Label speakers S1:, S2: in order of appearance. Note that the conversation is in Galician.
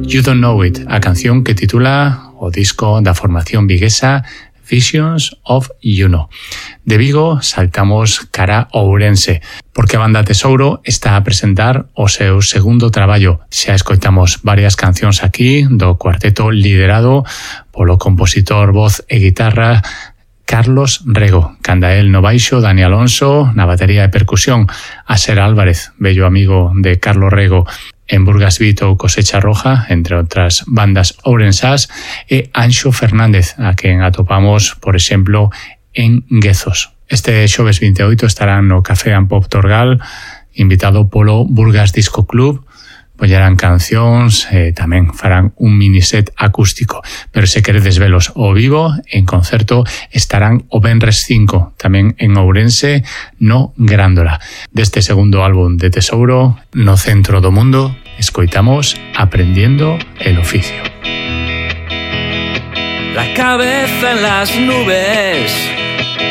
S1: You Don't Know It, a canción que titula o disco da formación viguesa Visions of Juno. De Vigo saltamos cara Ourense, porque a banda Tesouro está a presentar o seu segundo traballo. Xa escoitamos varias cancións aquí do cuarteto liderado polo compositor, voz e guitarra Carlos Rego, canda el no baixo, Dani Alonso na batería e percusión, Aser Álvarez, bello amigo de Carlos Rego, en Burgas Beat ou Cosecha Roja, entre outras bandas ourensás, e Anxo Fernández, a quen atopamos, por exemplo, en Guezos. Este xoves 28 estarán no Café and Pop Torgal, invitado polo Burgas Disco Club, pollerán cancións, tamén farán un miniset acústico, pero se queredes velos ao vivo, en concerto estarán o Venres 5, tamén en Ourense, no Grándola. Deste segundo álbum de Tesouro, no centro do mundo, escoitamos Aprendiendo el Oficio.
S2: La cabeza en las nubes,